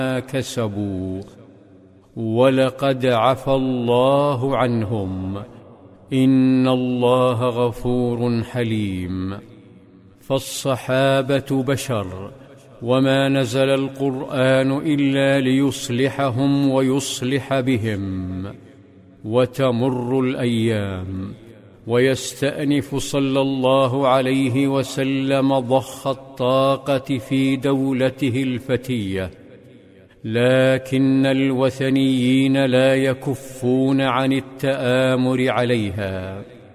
كسبوا، ولقد عفى الله عنهم، إن الله غفور حليم. فالصحابة بشر، وما نزل القرآن إلا ليصلحهم ويصلح بهم. وتمر الأيام، ويستأنف صلى الله عليه وسلم ضخ الطاقة في دولته الفتية، لكن الوثنيين لا يكفون عن التآمر عليها.